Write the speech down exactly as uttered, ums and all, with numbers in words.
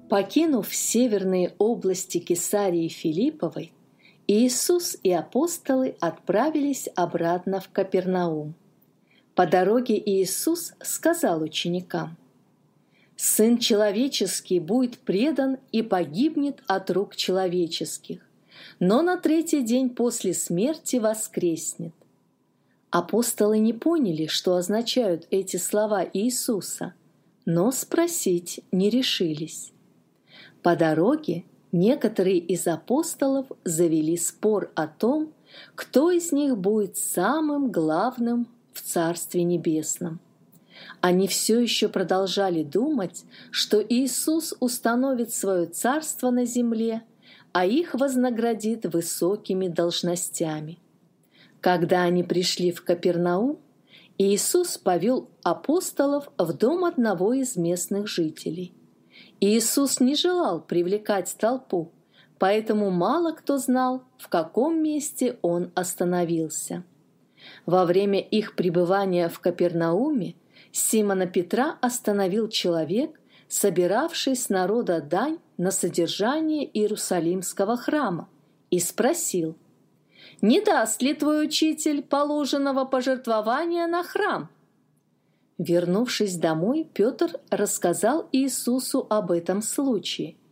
Покинув северные области Кесарии Филипповой, Иисус и апостолы отправились обратно в Капернаум. По дороге Иисус сказал ученикам: «Сын человеческий будет предан и погибнет от рук человеческих, но на третий день после смерти воскреснет». Апостолы не поняли, что означают эти слова Иисуса, но спросить не решились. По дороге некоторые из апостолов завели спор о том, кто из них будет самым главным в Царстве Небесном. Они все еще продолжали думать, что Иисус установит свое царство на земле, а их вознаградит высокими должностями. Когда они пришли в Капернаум, Иисус повел апостолов в дом одного из местных жителей. Иисус не желал привлекать толпу, поэтому мало кто знал, в каком месте Он остановился. Во время их пребывания в Капернауме Симона Петра остановил человек, собиравший с народа дань на содержание Иерусалимского храма, и спросил: «Не даст ли твой учитель положенного пожертвования на храм?» Вернувшись домой, Петр рассказал Иисусу об этом случае.